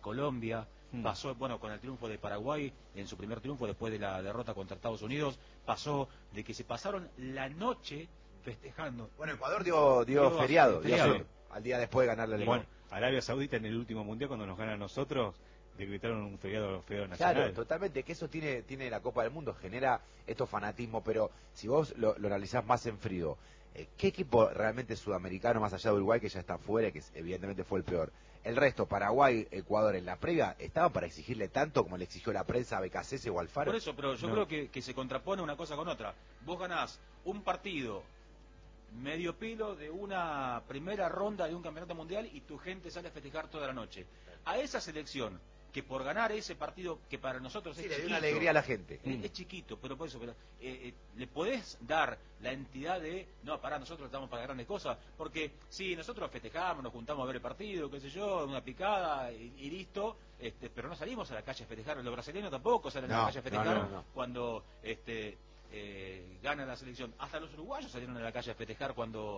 Colombia, pasó, bueno, con el triunfo de Paraguay, en su primer triunfo después de la derrota contra Estados Unidos, pasó de que se pasaron la noche festejando. Bueno, Ecuador dio feriado, al día después de ganarle al Alemania. Bueno, Arabia Saudita en el último mundial, cuando nos gana a nosotros, decretaron un feriado nacional. Claro, totalmente, que eso tiene la Copa del Mundo, genera estos fanatismos, pero si vos lo analizás más en frío, ¿qué equipo realmente sudamericano, más allá de Uruguay, que ya está fuera, que evidentemente fue el peor? El resto, Paraguay, Ecuador, en la previa, ¿estaban para exigirle tanto como le exigió la prensa a BKC o Alfaro? Por eso, pero yo creo que se contrapone una cosa con otra. Vos ganás un partido medio pilo de una primera ronda de un campeonato mundial y tu gente sale a festejar toda la noche. A esa selección, que por ganar ese partido, que para nosotros es chiquito, le dio una alegría a la gente. Es chiquito, pero por eso, le podés dar la entidad de, no, pará, nosotros estamos para grandes cosas, porque sí, nosotros festejamos, nos juntamos a ver el partido, qué sé yo, una picada y listo, pero no salimos a la calle a festejar. Los brasileños tampoco salen a la calle a festejar cuando gana la selección. Hasta los uruguayos salieron a la calle a festejar cuando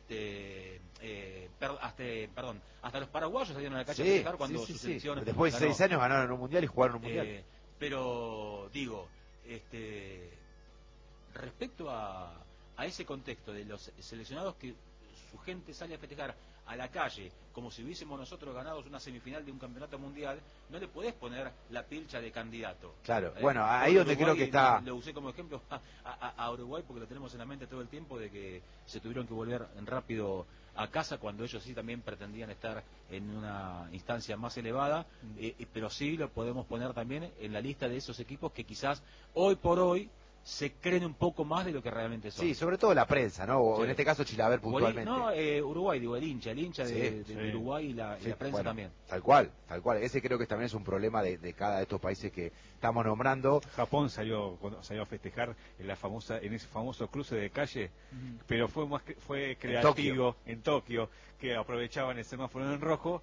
hasta los paraguayos salieron a la calle a festejar cuando su selección después de 6 años ganaron un mundial y jugaron un mundial. Pero digo, respecto a ese contexto de los seleccionados, que su gente sale a festejar a la calle como si hubiésemos nosotros ganado una semifinal de un campeonato mundial, no le podés poner la pilcha de candidato. Claro, bueno, ahí donde Uruguay, creo que está... Lo usé como ejemplo a Uruguay porque lo tenemos en la mente todo el tiempo, de que se tuvieron que volver rápido a casa cuando ellos sí también pretendían estar en una instancia más elevada, pero sí lo podemos poner también en la lista de esos equipos que quizás hoy por hoy se creen un poco más de lo que realmente son. Sí, sobre todo la prensa, ¿no? O en este caso Chilaver puntualmente. No, Uruguay, digo, el hincha de Uruguay y la prensa también. Tal cual. Ese creo que también es un problema de cada de estos países que estamos nombrando. Japón salió a festejar en ese famoso cruce de calle, pero fue creativo en Tokio, que aprovechaban el semáforo en rojo.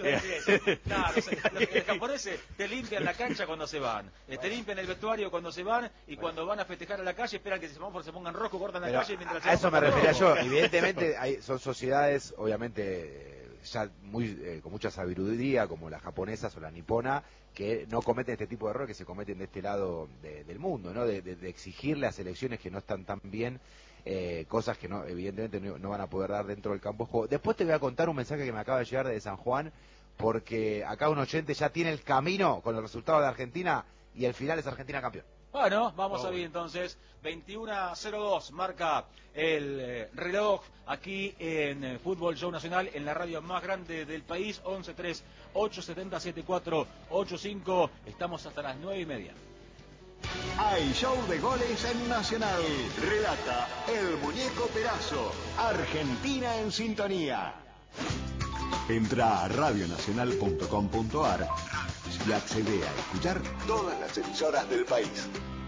Los japoneses te limpian la cancha cuando se van, te limpian el vestuario cuando se van, y cuando van a festejar a la calle esperan que el semáforo se ponga en rojo, cortan la calle mientras a eso me refería yo. Evidentemente son sociedades, obviamente, ya con mucha sabiduría, como las japonesas o la nipona, que no cometen este tipo de errores que se cometen de este lado del mundo, ¿no? De exigirle a selecciones que no están tan bien cosas que evidentemente no van a poder dar dentro del campo de juego. Después te voy a contar un mensaje que me acaba de llegar de San Juan, porque acá un oyente ya tiene el camino con los resultados de Argentina y el final es Argentina campeón. Bueno, vamos a ver entonces, 21:02 marca el reloj aquí en Fútbol Show Nacional, en la radio más grande del país, 11-3-870-7485, estamos hasta las 9:30. Hay show de goles en Nacional. Relata el Muñeco Perazo. Argentina en sintonía. Entra a radionacional.com.ar y accede a escuchar todas las emisoras del país.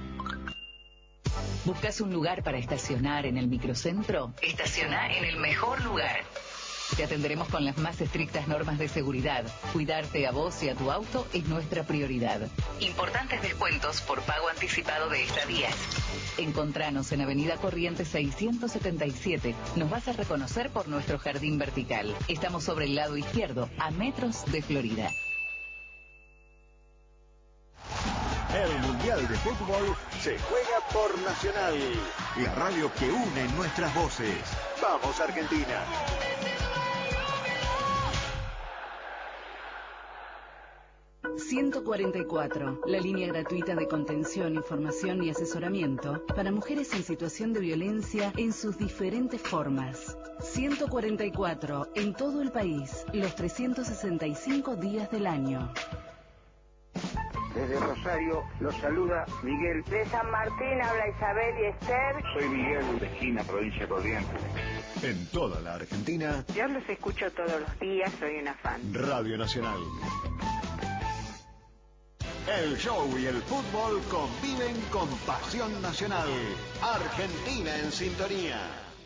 ¿Buscas un lugar para estacionar en el microcentro? Estaciona en el mejor lugar. Te atenderemos con las más estrictas normas de seguridad. Cuidarte a vos y a tu auto es nuestra prioridad. Importantes descuentos por pago anticipado de estadías. Encontranos en Avenida Corrientes 677. Nos vas a reconocer por nuestro jardín vertical. Estamos sobre el lado izquierdo, a metros de Florida. El Mundial de Fútbol se juega por Nacional, la radio que une nuestras voces. ¡Vamos, Argentina! ...144, la línea gratuita de contención, información y asesoramiento para mujeres en situación de violencia en sus diferentes formas. 144, en todo el país, los 365 días del año. Desde Rosario los saluda Miguel. De San Martín habla Isabel y Esther. Soy Miguel, de Esquina, provincia de Corrientes. En toda la Argentina. Yo los escucho todos los días, soy una fan. Radio Nacional. El show y el fútbol conviven con pasión nacional. Argentina en sintonía.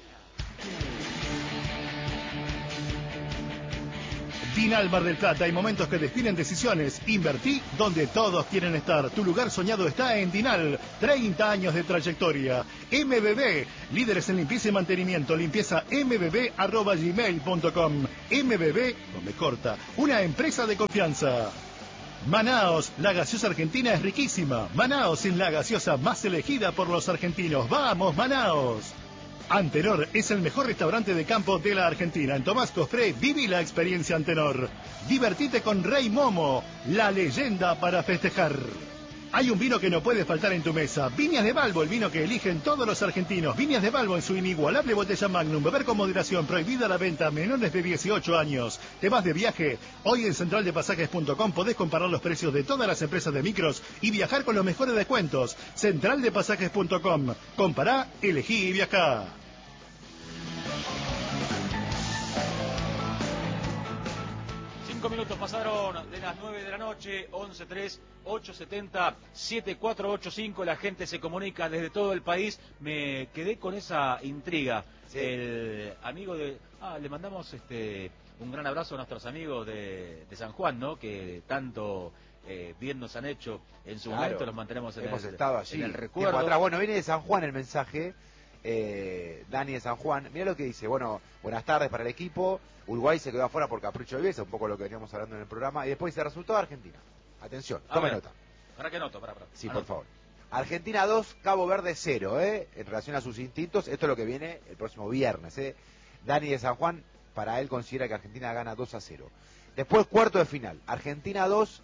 Dinal Mar del Plata, hay momentos que definen decisiones. Invertí donde todos quieren estar. Tu lugar soñado está en Dinal. 30 años de trayectoria. MBB, líderes en limpieza y mantenimiento. Limpieza mbb@gmail.com. MBB, donde corta. Una empresa de confianza. Manaos, la gaseosa argentina es riquísima. Manaos es la gaseosa más elegida por los argentinos. ¡Vamos, Manaos! Antenor es el mejor restaurante de campo de la Argentina. En Tomás Cofré, viví la experiencia Antenor. Divertite con Rey Momo, la leyenda para festejar. Hay un vino que no puede faltar en tu mesa. Viñas de Balbo, el vino que eligen todos los argentinos. Viñas de Balbo en su inigualable botella Magnum. Beber con moderación. Prohibida la venta a menores de 18 años. ¿Te vas de viaje? Hoy en centraldepasajes.com podés comparar los precios de todas las empresas de micros y viajar con los mejores descuentos. Centraldepasajes.com. Compará, elegí y viajá. Minutos pasaron de las 9 de la noche, 11-3-870-7485. La gente se comunica desde todo el país. Me quedé con esa intriga. Sí. El amigo de... le mandamos un gran abrazo a nuestros amigos de San Juan, ¿no? Que tanto bien nos han hecho en su momento. Los mantenemos estado allí, en el recuerdo. Atrás. Bueno, viene de San Juan el mensaje. Dani de San Juan, mira lo que dice. Bueno, buenas tardes para el equipo. Uruguay se quedó afuera por capricho de Bielsa, un poco lo que veníamos hablando en el programa, y después dice resultado de Argentina. Atención, tome nota. ¿Para qué noto? Sí, por favor. Argentina 2, Cabo Verde 0, en relación a sus instintos. Esto es lo que viene el próximo viernes. Dani de San Juan, para él considera que Argentina gana 2-0. Después cuarto de final, Argentina 2,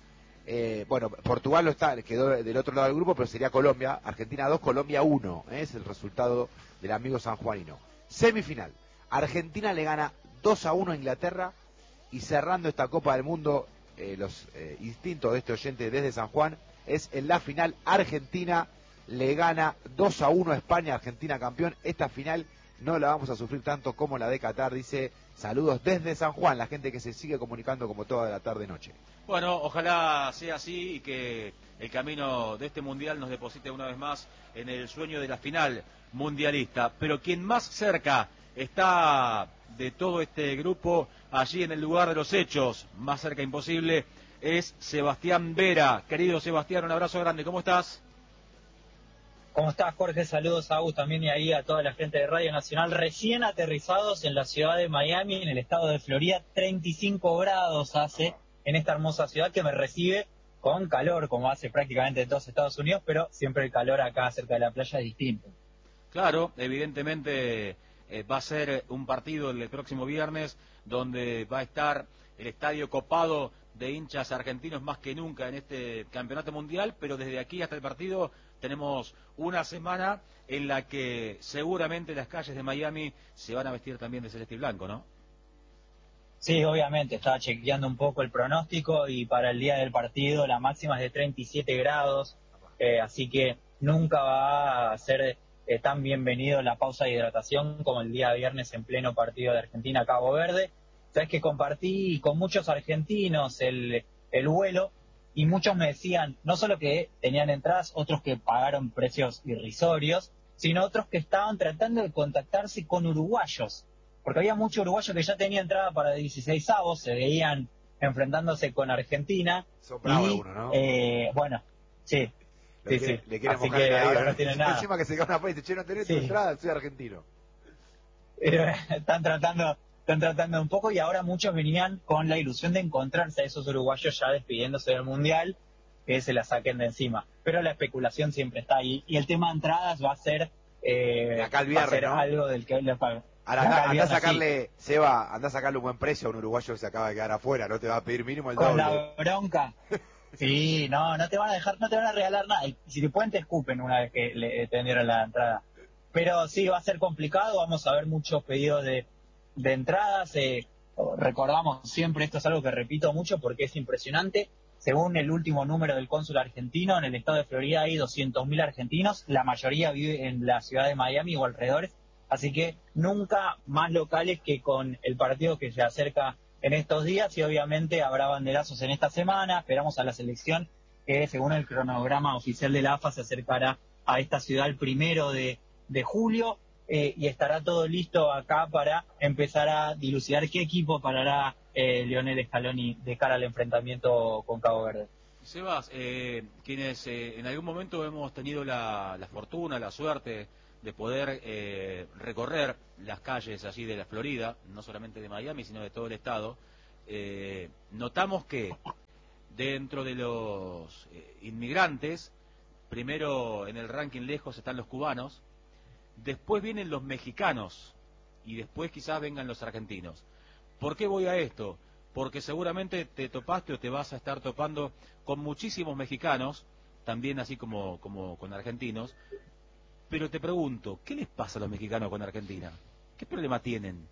Portugal quedó del otro lado del grupo, pero sería Colombia. Argentina 2, Colombia 1, es el resultado del amigo sanjuanino. Semifinal, Argentina le gana 2-1 a Inglaterra, y cerrando esta Copa del Mundo, los instintos de este oyente desde San Juan, es en la final, Argentina le gana 2-1 a España, Argentina campeón. Esta final no la vamos a sufrir tanto como la de Qatar, dice. Saludos desde San Juan, la gente que se sigue comunicando como toda la tarde-noche. Bueno, ojalá sea así y que el camino de este mundial nos deposite una vez más en el sueño de la final mundialista. Pero quien más cerca está de todo este grupo, allí en el lugar de los hechos, más cerca imposible, es Sebastián Vera. Querido Sebastián, un abrazo grande, ¿cómo estás? ¿Cómo estás, Jorge? Saludos a vos también y ahí a toda la gente de Radio Nacional. Recién aterrizados en la ciudad de Miami, en el estado de Florida. 35 grados hace en esta hermosa ciudad que me recibe con calor, como hace prácticamente en todos Estados Unidos, pero siempre el calor acá cerca de la playa es distinto. Claro, evidentemente va a ser un partido el próximo viernes donde va a estar el estadio copado de hinchas argentinos más que nunca en este campeonato mundial, pero desde aquí hasta el partido tenemos una semana en la que seguramente las calles de Miami se van a vestir también de celeste y blanco, ¿no? Sí, obviamente, estaba chequeando un poco el pronóstico y para el día del partido la máxima es de 37 grados, así que nunca va a ser tan bienvenido la pausa de hidratación como el día viernes en pleno partido de Argentina-Cabo Verde. Sabes que compartí con muchos argentinos el vuelo y muchos me decían no solo que tenían entradas, otros que pagaron precios irrisorios, sino otros que estaban tratando de contactarse con uruguayos, porque había muchos uruguayos que ya tenían entrada para 16avos, se veían enfrentándose con Argentina. Sobraba uno, ¿no? Bueno, sí. Le quieren Así mojar que la ahora vida. no tienen nada. Encima que se queda una país, che, no tenés tu entrada, soy argentino. Están tratando un poco y ahora muchos venían con la ilusión de encontrarse a esos uruguayos ya despidiéndose del Mundial, que se la saquen de encima. Pero la especulación siempre está ahí. Y el tema de entradas va a ser, acá el viernes, ¿no? Algo del que le pagan. Ahora anda a sacarle, sí. Seba, anda a sacarle un buen precio a un uruguayo que se acaba de quedar afuera, no te va a pedir mínimo el doble. Con la bronca. Sí, no te van a regalar nada. Y si te pueden te escupen una vez que le tendieron la entrada. Pero sí, va a ser complicado, vamos a ver muchos pedidos de entradas. Recordamos siempre, esto es algo que repito mucho porque es impresionante. Según el último número del cónsul argentino, en el estado de Florida hay 200.000 argentinos, la mayoría vive en la ciudad de Miami o alrededores, así que nunca más locales que con el partido que se acerca en estos días, y obviamente habrá banderazos en esta semana. Esperamos a la selección que según el cronograma oficial de la AFA se acercará a esta ciudad el 1 de julio, y estará todo listo acá para empezar a dilucidar qué equipo parará Lionel Scaloni de cara al enfrentamiento con Cabo Verde. Sebas, quienes en algún momento hemos tenido la fortuna, la suerte de poder recorrer las calles allí de la Florida, no solamente de Miami, sino de todo el estado, notamos que dentro de los inmigrantes, primero en el ranking lejos están los cubanos, después vienen los mexicanos y después quizás vengan los argentinos. ¿Por qué voy a esto? Porque seguramente te topaste o te vas a estar topando con muchísimos mexicanos, también así como con argentinos, pero te pregunto, ¿qué les pasa a los mexicanos con Argentina? ¿Qué problema tienen?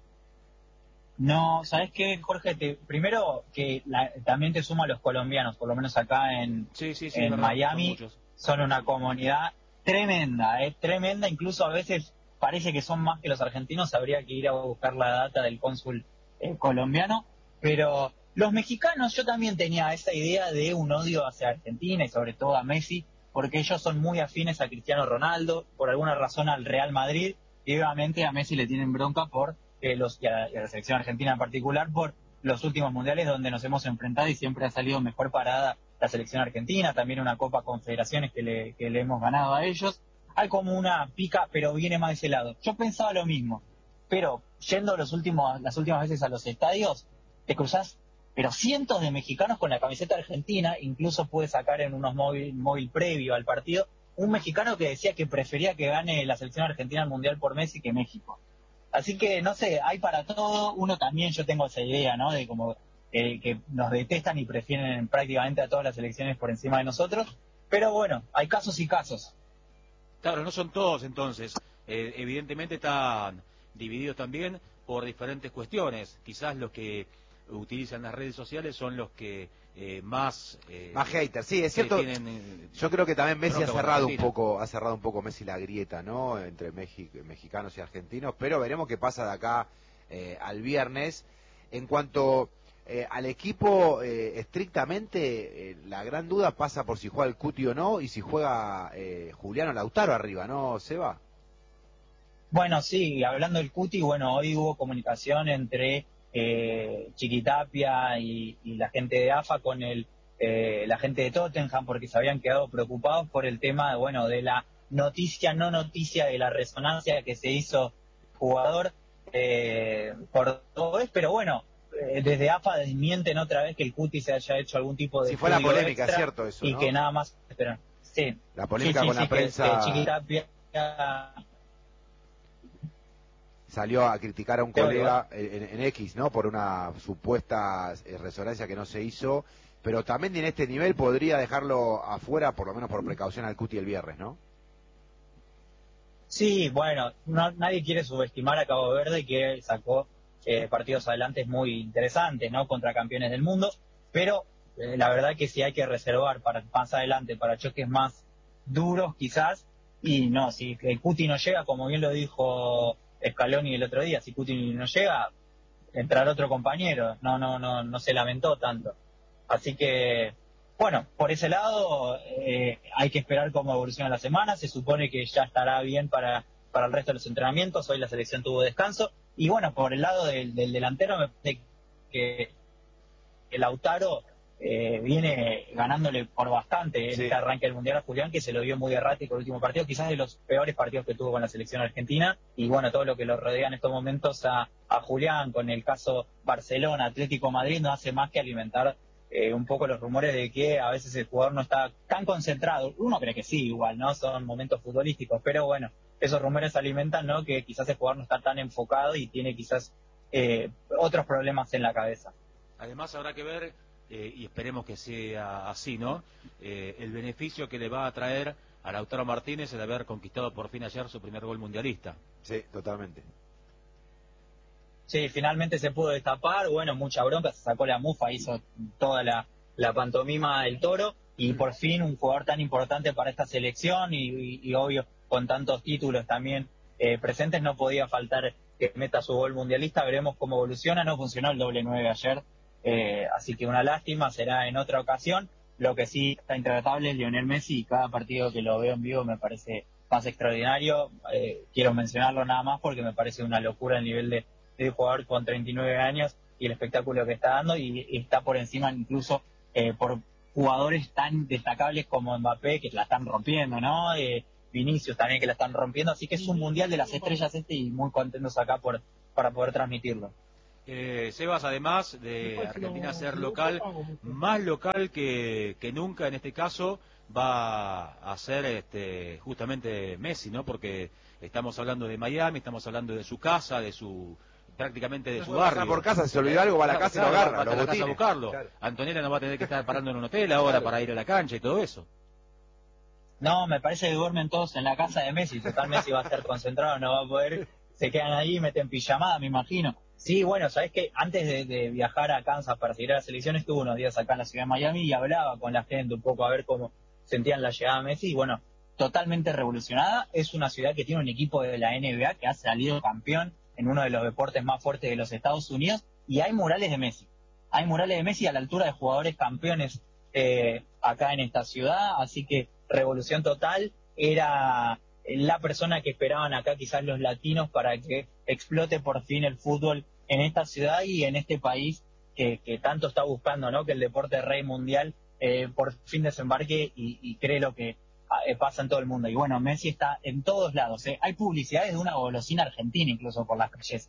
No, ¿sabes qué, Jorge? Primero que también te sumo a los colombianos, por lo menos acá en verdad, Miami, son una comunidad tremenda, tremenda, incluso a veces parece que son más que los argentinos, habría que ir a buscar la data del cónsul colombiano, pero los mexicanos, yo también tenía esa idea de un odio hacia Argentina y sobre todo a Messi, porque ellos son muy afines a Cristiano Ronaldo, por alguna razón al Real Madrid, y obviamente a Messi le tienen bronca por y a la selección argentina en particular, por los últimos mundiales donde nos hemos enfrentado y siempre ha salido mejor parada la selección argentina, también una Copa Confederaciones que le hemos ganado a ellos. Hay como una pica, pero viene más de ese lado. Yo pensaba lo mismo, pero yendo las últimas veces a los estadios, te cruzás, pero cientos de mexicanos con la camiseta argentina, incluso pude sacar en unos móvil previo al partido, un mexicano que decía que prefería que gane la selección argentina al Mundial por Messi que México. Así que, no sé, hay para todo. Uno también, yo tengo esa idea, ¿no? De como que nos detestan y prefieren prácticamente a todas las selecciones por encima de nosotros. Pero bueno, hay casos y casos. Claro, no son todos entonces. Evidentemente están divididos también por diferentes cuestiones. Quizás los que utilizan las redes sociales son los que más haters. Sí, es cierto. Yo creo que también Messi ha cerrado un poco Messi la grieta, ¿no? Entre mexicanos y argentinos, pero veremos qué pasa de acá al viernes. En cuanto al equipo, estrictamente, la gran duda pasa por si juega el Cuti o no, y si juega Julián Lautaro arriba, ¿no, Seba? Bueno, sí, hablando del Cuti, bueno, hoy hubo comunicación entre Chiquitapia y la gente de AFA con la gente de Tottenham, porque se habían quedado preocupados por el tema, bueno, de la no noticia de la resonancia que se hizo jugador por todo esto, pero bueno, desde AFA desmienten otra vez que el Cuti se haya hecho algún tipo de... Si fue la polémica, es cierto eso, y ¿no? que nada más... Pero, sí. La polémica con la prensa... Que Chiquitapia... Salió a criticar a un colega en X, ¿no? Por una supuesta resonancia que no se hizo, pero también en este nivel podría dejarlo afuera, por lo menos por precaución, al Cuti el viernes, ¿no? Sí, bueno, nadie quiere subestimar a Cabo Verde, que sacó partidos adelante muy interesantes, ¿no? Contra campeones del mundo, pero la verdad que sí hay que reservar para más adelante, para choques más duros quizás, y no, si el Cuti no llega, como bien lo dijo Scaloni el otro día, si Cuti no llega, entrará otro compañero, no se lamentó tanto. Así que, bueno, por ese lado hay que esperar cómo evoluciona la semana, se supone que ya estará bien para el resto de los entrenamientos, hoy la selección tuvo descanso, y bueno, por el lado del delantero me parece que el Lautaro viene ganándole por bastante en este arranque del Mundial a Julián, que se lo vio muy errático el último partido, quizás de los peores partidos que tuvo con la selección argentina, y bueno, todo lo que lo rodea en estos momentos a Julián, con el caso Barcelona, Atlético Madrid, no hace más que alimentar un poco los rumores de que a veces el jugador no está tan concentrado. Uno cree que sí, igual, ¿no? Son momentos futbolísticos, pero bueno, esos rumores alimentan, ¿no? Que quizás el jugador no está tan enfocado y tiene quizás otros problemas en la cabeza. Además habrá que ver, y esperemos que sea así, ¿no? El beneficio que le va a traer a Lautaro Martínez el haber conquistado por fin ayer su primer gol mundialista. Sí, totalmente. Sí, finalmente se pudo destapar, bueno, mucha bronca, se sacó la mufa, hizo toda la pantomima del Toro, y por fin un jugador tan importante para esta selección y obvio con tantos títulos también presentes no podía faltar que meta su gol mundialista. Veremos cómo evoluciona, no funcionó el doble 9 ayer, así que una lástima, será en otra ocasión. Lo que sí está intratable es Lionel Messi, y cada partido que lo veo en vivo me parece más extraordinario. Quiero mencionarlo nada más porque me parece una locura el nivel de jugador con 39 años y el espectáculo que está dando, y está por encima incluso por jugadores tan destacables como Mbappé, que la están rompiendo, ¿no? Vinicius también, que la están rompiendo, así que es un mundial de las estrellas y muy contentos acá para poder transmitirlo. Sebas, además de Argentina ser local, más local que nunca en este caso va a ser justamente Messi, ¿no? Porque estamos hablando de Miami, estamos hablando de su casa, prácticamente de su barrio. Por casa, si se olvidó algo, va a la casa y lo agarra, va a la casa a buscarlo. Claro. Antonella no va a tener que estar parando en un hotel ahora para ir a la cancha y todo eso. No, me parece que duermen todos en la casa de Messi. Total, Messi va a estar concentrado, no va a poder. Se quedan ahí, meten pijamada, me imagino. Sí, bueno, sabés que antes de viajar a Kansas para seguir a la selección, estuve unos días acá en la ciudad de Miami y hablaba con la gente un poco a ver cómo sentían la llegada de Messi. Y bueno, totalmente revolucionada. Es una ciudad que tiene un equipo de la NBA que ha salido campeón en uno de los deportes más fuertes de los Estados Unidos. Y hay murales de Messi. Hay murales de Messi a la altura de jugadores campeones acá en esta ciudad. Así que revolución total. Era la persona que esperaban acá quizás los latinos para que explote por fin el fútbol en esta ciudad y en este país que tanto está buscando, ¿no? Que el deporte rey mundial por fin desembarque y cree lo que pasa en todo el mundo. Y bueno, Messi está en todos lados. Hay publicidades de una golosina argentina incluso por las calles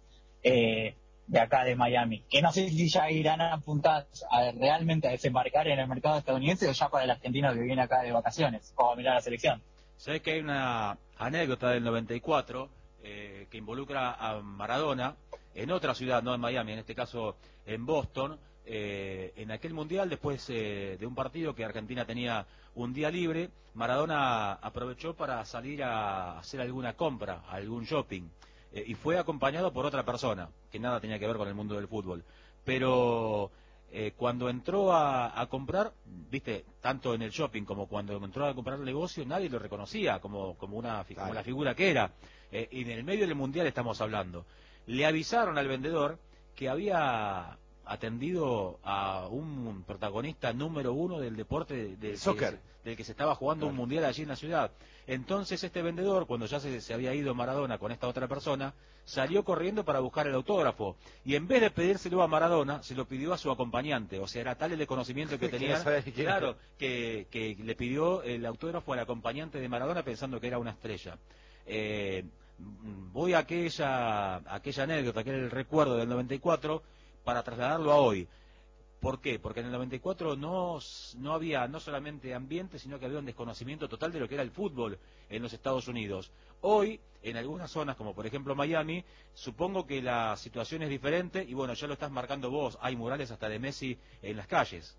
de acá de Miami, que no sé si ya irán apuntadas realmente a desembarcar en el mercado estadounidense o ya para el argentino que viene acá de vacaciones o a mirar la selección. Sabés que hay una anécdota del 94 que involucra a Maradona en otra ciudad, no en Miami, en este caso en Boston, en aquel mundial, después de un partido que Argentina tenía un día libre, Maradona aprovechó para salir a hacer alguna compra, algún shopping, y fue acompañado por otra persona, que nada tenía que ver con el mundo del fútbol. Pero cuando entró a comprar, viste, tanto en el shopping como cuando entró a comprar el negocio, nadie lo reconocía como la figura que era. Y en el medio del mundial estamos hablando. Le avisaron al vendedor que había atendido a un protagonista número 1 del deporte del que se estaba jugando un mundial allí en la ciudad. Entonces este vendedor, cuando ya se había ido Maradona con esta otra persona, salió corriendo para buscar el autógrafo y en vez de pedírselo a Maradona, se lo pidió a su acompañante. O sea, era tal el desconocimiento que tenía, claro, que le pidió el autógrafo al acompañante de Maradona pensando que era una estrella. Voy a aquella anécdota, aquel recuerdo del 94 para trasladarlo a hoy. ¿Por qué? Porque en el 94 no había no solamente ambiente, sino que había un desconocimiento total de lo que era el fútbol en los Estados Unidos. Hoy, en algunas zonas, como por ejemplo Miami, supongo que la situación es diferente y bueno, ya lo estás marcando vos, hay murales hasta de Messi en las calles.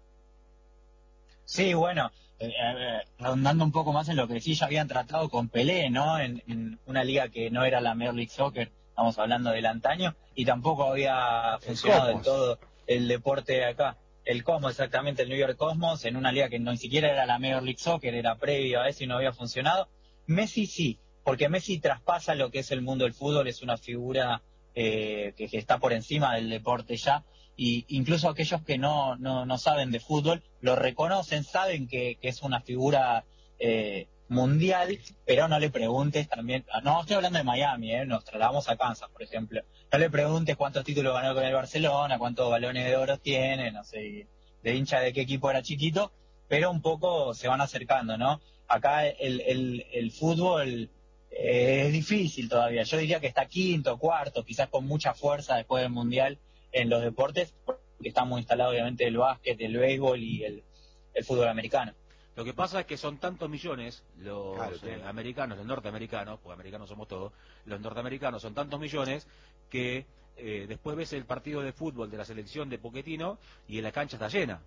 Sí, bueno, rondando un poco más en lo que sí ya habían tratado con Pelé, ¿no? En una liga que no era la Major League Soccer, estamos hablando del antaño, y tampoco había funcionado del todo el deporte acá. El Cosmos, exactamente, el New York Cosmos, en una liga que no siquiera era la Major League Soccer, era previo a eso y no había funcionado. Messi sí, porque Messi traspasa lo que es el mundo del fútbol, es una figura que está por encima del deporte ya, y incluso aquellos que no saben de fútbol lo reconocen, saben que es una figura mundial, pero no le preguntes también, no estoy hablando de Miami, nos trasladamos a Kansas, por ejemplo, no le preguntes cuántos títulos ganó con el Barcelona, cuántos balones de oro tiene, no sé, de hincha de qué equipo era chiquito, pero un poco se van acercando, ¿no? Acá el fútbol es difícil todavía, yo diría que está quinto, cuarto, quizás con mucha fuerza después del Mundial en los deportes, porque está muy instalado obviamente el básquet, el béisbol y el fútbol americano. Lo que pasa es que son tantos millones los americanos, los norteamericanos, porque americanos somos todos, los norteamericanos son tantos millones que después ves el partido de fútbol de la selección de Pochettino y la cancha está llena.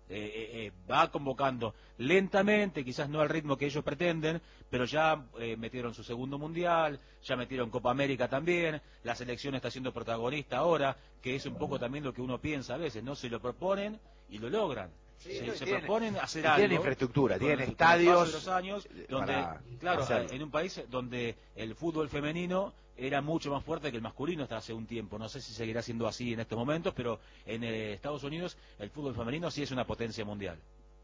Va convocando lentamente, quizás no al ritmo que ellos pretenden, pero ya metieron su segundo mundial, ya metieron Copa América también, la selección está siendo protagonista ahora, que es un poco también lo que uno piensa a veces, ¿no? Se lo proponen y lo logran. Sí, se proponen hacer algo. Tienen infraestructura, tienen estadios. De los años, donde, claro, en un país donde el fútbol femenino era mucho más fuerte que el masculino hasta hace un tiempo. No sé si seguirá siendo así en estos momentos, pero en Estados Unidos el fútbol femenino sí es una potencia mundial.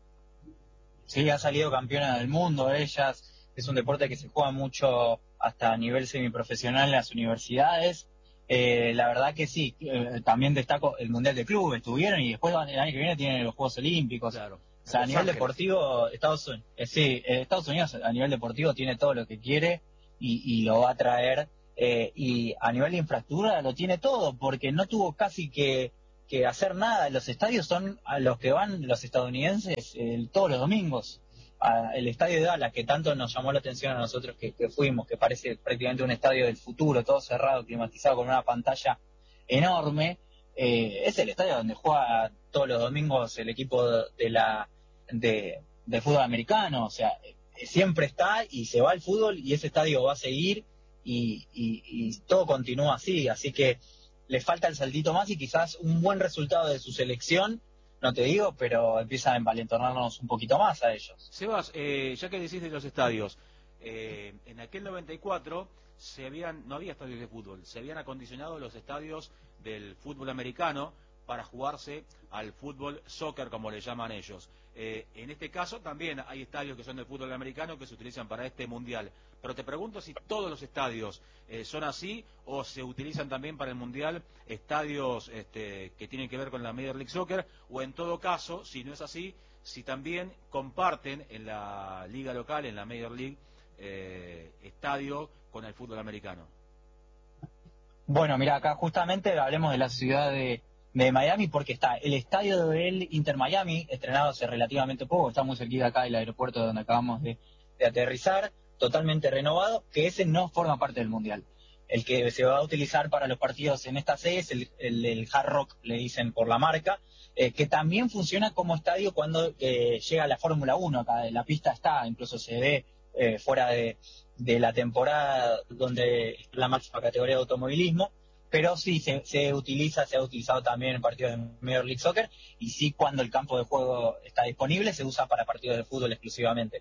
Sí, ha salido campeona del mundo ellas. Es un deporte que se juega mucho hasta a nivel semiprofesional en las universidades. La verdad que sí, también destaco el Mundial de Clubes, estuvieron y después el año que viene tienen los Juegos Olímpicos. Claro. O sea, a nivel deportivo, Estados Unidos a nivel deportivo tiene todo lo que quiere y lo va a traer y a nivel de infraestructura lo tiene todo, porque no tuvo casi que hacer nada. Los estadios son a los que van los estadounidenses todos los domingos. El estadio de Dallas, que tanto nos llamó la atención a nosotros que fuimos, que parece prácticamente un estadio del futuro, todo cerrado, climatizado, con una pantalla enorme, es el estadio donde juega todos los domingos el equipo de fútbol americano. O sea, siempre está y se va al fútbol y ese estadio va a seguir y todo continúa así que le falta el saltito más y quizás un buen resultado de su selección, no te digo, pero empieza a envalentonarnos un poquito más a ellos. Sebas, ya que decís de los estadios, en aquel 94 no había estadios de fútbol, se habían acondicionado los estadios del fútbol americano para jugarse al fútbol soccer, como le llaman ellos. En este caso también hay estadios que son del fútbol americano que se utilizan para este mundial. Pero te pregunto si todos los estadios son así o se utilizan también para el mundial estadios que tienen que ver con la Major League Soccer, o en todo caso, si no es así, si también comparten en la liga local, en la Major League, estadio con el fútbol americano. Bueno, mira, acá justamente hablemos de la ciudad de Miami, porque está el estadio del Inter Miami, estrenado hace relativamente poco, está muy cerquita acá del aeropuerto donde acabamos de aterrizar, totalmente renovado, que ese no forma parte del Mundial. El que se va a utilizar para los partidos en esta sede es el Hard Rock, le dicen por la marca, que también funciona como estadio cuando llega la Fórmula 1, acá la pista está, incluso se ve fuera de la temporada donde la máxima categoría de automovilismo, pero sí se ha utilizado también en partidos de Major League Soccer, y sí, cuando el campo de juego está disponible se usa para partidos de fútbol exclusivamente.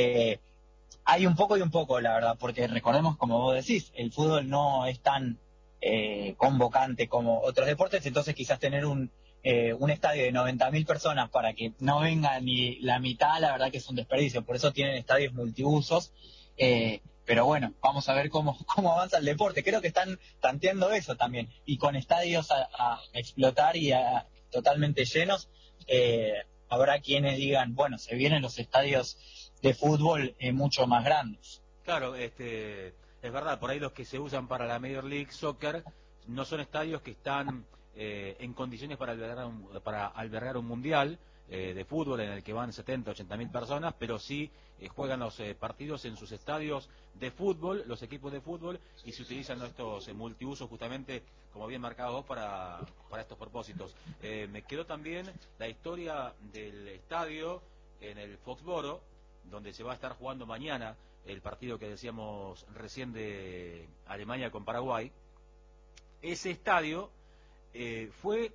Hay un poco y un poco, la verdad, porque recordemos, como vos decís, el fútbol no es tan convocante como otros deportes, entonces quizás tener un estadio de 90.000 personas para que no venga ni la mitad, la verdad que es un desperdicio. Por eso tienen estadios multiusos, pero bueno, vamos a ver cómo avanza el deporte. Creo que están tanteando eso también, y con estadios a explotar y totalmente llenos, habrá quienes digan, bueno, se vienen los estadios de fútbol mucho más grandes. Claro, es verdad, por ahí los que se usan para la Major League Soccer no son estadios que están en condiciones para albergar un mundial de fútbol en el que van 70, 80.000 personas, pero sí juegan los partidos en sus estadios de fútbol, los equipos de fútbol, y se utilizan estos multiusos justamente, como bien marcado vos, para estos propósitos. Me quedó también la historia del estadio en el Foxboro, donde se va a estar jugando mañana el partido que decíamos recién de Alemania con Paraguay. Ese estadio fue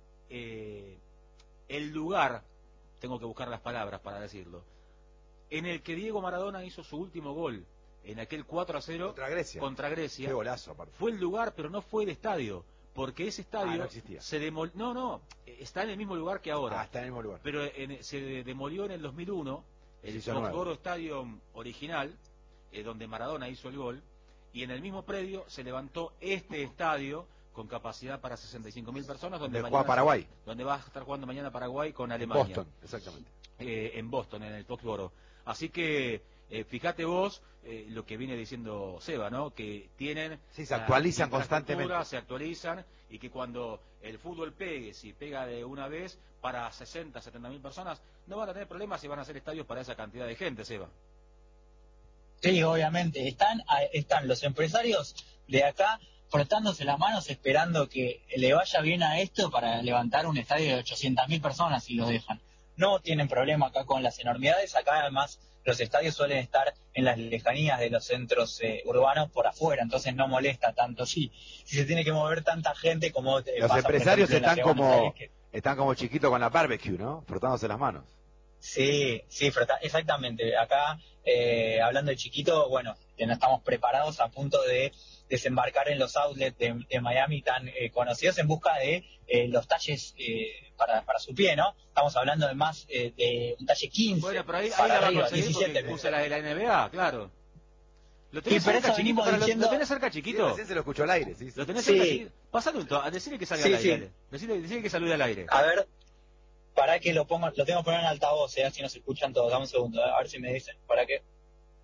el lugar, tengo que buscar las palabras para decirlo, en el que Diego Maradona hizo su último gol, en aquel 4-0 contra Grecia. Qué golazo, aparte. Fue el lugar, pero no fue el estadio, porque ese estadio no existía. se demolió. No, está en el mismo lugar que ahora. Está en el mismo lugar. Pero se demolió en el 2001, el Foxboro Stadium original, donde Maradona hizo el gol, y en el mismo predio se levantó este estadio con capacidad para 65.000 personas, donde juega Paraguay, donde va a estar jugando mañana Paraguay con Alemania. Boston, exactamente. En Boston, en el Foxboro. Así que fíjate vos lo que viene diciendo Seba, ¿no? Que tienen... Sí, se actualizan constantemente. Se actualizan, y que cuando el fútbol pegue, si pega de una vez, para 60, 70.000 personas, no van a tener problemas si van a hacer estadios para esa cantidad de gente, Seba. Sí, obviamente. Están los empresarios de acá frotándose las manos esperando que le vaya bien a esto para levantar un estadio de 800.000 personas si lo dejan. No tienen problema acá con las enormidades. Acá además los estadios suelen estar en las lejanías de los centros urbanos por afuera, entonces no molesta tanto si se tiene que mover tanta gente como los pasa, empresarios ejemplo, están como chiquitos con la barbecue, ¿no? Frotándose las manos. Sí, exactamente. Acá, hablando de chiquito, bueno, estamos preparados a punto de desembarcar en los outlets de Miami tan conocidos en busca de los talles para su pie, ¿no? Estamos hablando de más de un talle 15. Bueno, pero ahí la va a conseguir 17, porque puse la de la NBA, claro. ¿Lo tenés cerca, chiquito? ¿Lo tenés cerca, chiquito? Sí, recién se lo escuchó al aire, sí. ¿Lo tenés cerca, chiquito? Pasalo, decirle que salga al aire. Decirle que salude al aire. A ver, para que lo tengo que poner en altavoz, así nos escuchan todos. Dame un segundo, a ver si me dicen. ¿Para qué?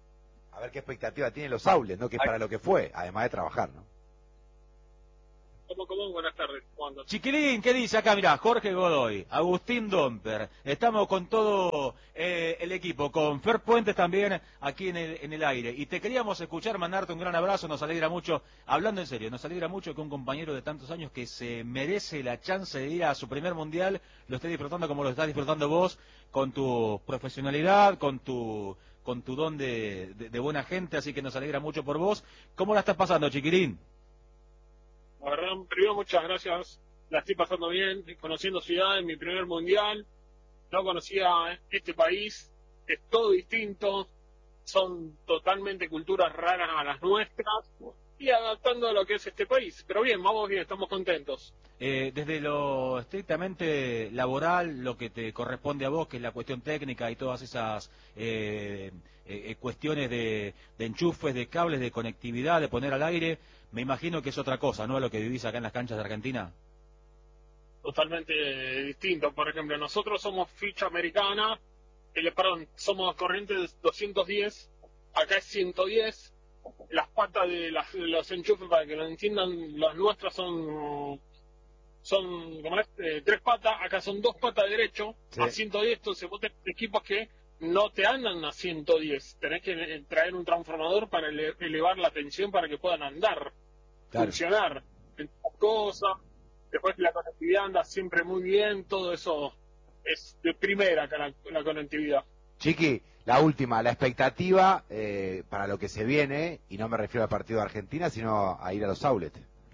A ver qué expectativa tienen los Aules, ¿no? Que es para lo que fue, además de trabajar, ¿no? ¿Cómo? Buenas tardes, Juan. Chiquilín, ¿qué dice acá? Mirá, Jorge Godoy, Agustín Domper, estamos con todo el equipo, con Fer Puentes también aquí en el aire. Y te queríamos escuchar, mandarte un gran abrazo, nos alegra mucho, hablando en serio, nos alegra mucho que un compañero de tantos años que se merece la chance de ir a su primer mundial, lo esté disfrutando como lo estás disfrutando vos, con tu profesionalidad, con tu don de buena gente, así que nos alegra mucho por vos. ¿Cómo la estás pasando, Chiquilín? La verdad, primero muchas gracias, la estoy pasando bien, conociendo ciudad en mi primer mundial, no conocía este país, es todo distinto, son totalmente culturas raras a las nuestras, y adaptando a lo que es este país, pero bien, vamos bien, estamos contentos. Desde lo estrictamente laboral, lo que te corresponde a vos, que es la cuestión técnica y todas esas cuestiones de enchufes, de cables, de conectividad, de poner al aire, me imagino que es otra cosa, ¿no? A lo que vivís acá en las canchas de Argentina. Totalmente distinto. Por ejemplo, nosotros somos ficha americana, somos corrientes 210, acá es 110. Las patas de los enchufes, para que lo entiendan, las nuestras son como tres patas, acá son 2 patas derecho, sí. A 110, entonces vos tenés equipos que no te andan a 110, tenés que traer un transformador para elevar la tensión para que puedan andar, claro. Funcionar, cosas, después la conectividad anda siempre muy bien, todo eso es de primera acá la conectividad. Chiqui, la última, la expectativa para lo que se viene, y no me refiero al partido de Argentina, sino a ir a los outlets.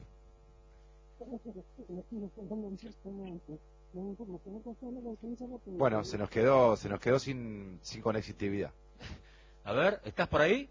Bueno, se nos quedó sin conectividad. A ver, ¿estás por ahí?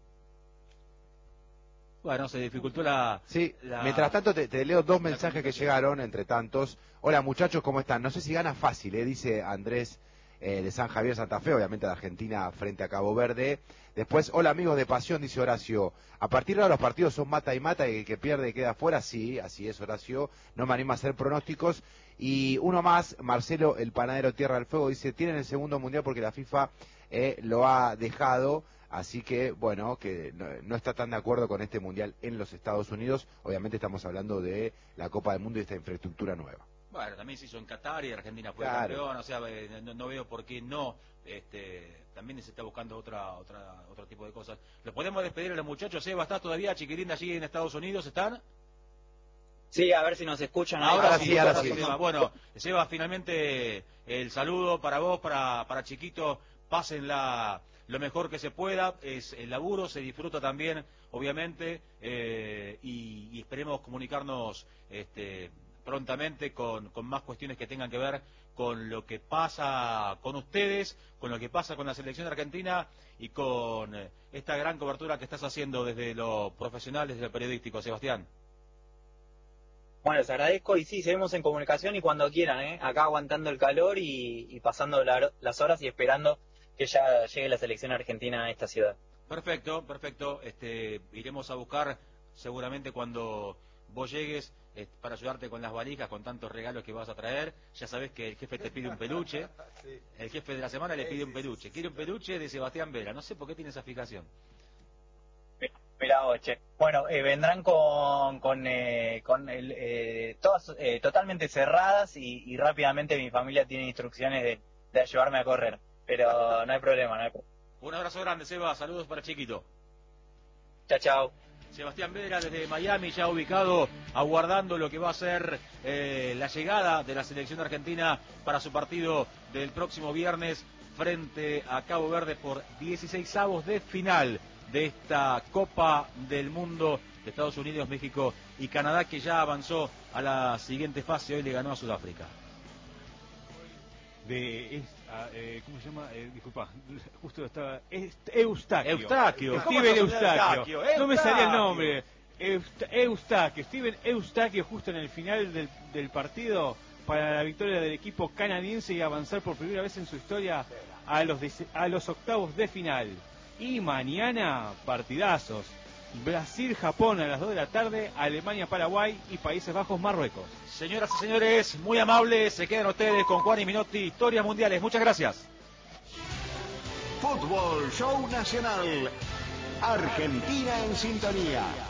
Bueno, se dificultó la... Sí, mientras tanto te leo 2 mensajes que llegaron, entre tantos. Hola muchachos, ¿cómo están? No sé si gana fácil, dice Andrés de San Javier, Santa Fe, obviamente de Argentina frente a Cabo Verde. Después, hola amigos de Pasión, dice Horacio. A partir de ahora los partidos son mata y mata, y el que pierde queda fuera. Sí, así es, Horacio. No me animo a hacer pronósticos. Y uno más, Marcelo, el panadero Tierra del Fuego, dice, tienen el segundo mundial porque la FIFA lo ha dejado. Así que, bueno, que no está tan de acuerdo con este mundial en los Estados Unidos. Obviamente estamos hablando de la Copa del Mundo y esta infraestructura nueva. Bueno, también se hizo en Qatar y Argentina fue campeón, o sea, no veo por qué no. También se está buscando otro tipo de cosas. ¿Los podemos despedir a los muchachos? Seba, ¿estás todavía, Chiquirín, allí en Estados Unidos? ¿Están? Sí, a ver si nos escuchan. Ahora sí. Bueno, Seba, finalmente el saludo para vos, para Chiquito, pásenla lo mejor que se pueda, es el laburo, se disfruta también, obviamente, y esperemos comunicarnos prontamente con más cuestiones que tengan que ver con lo que pasa con ustedes, con lo que pasa con la selección argentina y con esta gran cobertura que estás haciendo desde lo profesional, desde lo periodístico, Sebastián. Bueno, les agradezco y sí, seguimos en comunicación y cuando quieran, acá aguantando el calor y pasando las horas y esperando que ya llegue la selección argentina a esta ciudad. Perfecto. Iremos a buscar seguramente cuando vos llegues para ayudarte con las valijas, con tantos regalos que vas a traer. Ya sabés que el jefe te pide un peluche. El jefe de la semana le pide un peluche. Quiere un peluche de Sebastián Vera. No sé por qué tiene esa fijación. Mirá, che. Bueno, vendrán todas totalmente cerradas y rápidamente mi familia tiene instrucciones de ayudarme a correr. Pero no hay problema, Un abrazo grande, Seba. Saludos para Chiquito. Chao. Sebastián Vera desde Miami, ya ubicado, aguardando lo que va a ser la llegada de la selección argentina para su partido del próximo viernes frente a Cabo Verde por 16avos de final de esta Copa del Mundo de Estados Unidos, México y Canadá, que ya avanzó a la siguiente fase. Hoy le ganó a Sudáfrica. ¿Cómo se llama? Disculpa, justo estaba... Eustaquio. Steven Eustaquio. No me salía el nombre. Eustaquio. Steven Eustaquio justo en el final del partido para la victoria del equipo canadiense y avanzar por primera vez en su historia a los octavos de final. Y mañana, partidazos. Brasil-Japón a las 2 de la tarde, Alemania-Paraguay y Países Bajos-Marruecos. Señoras y señores, muy amables, se quedan ustedes con Juan y Minotti, Historias Mundiales. Muchas gracias. Fútbol Show Nacional Argentina en sintonía.